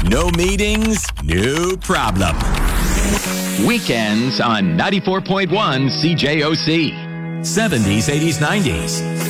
No meetings, no problem. Weekends on 94.1 CJOC. 70s, 80s, 90s.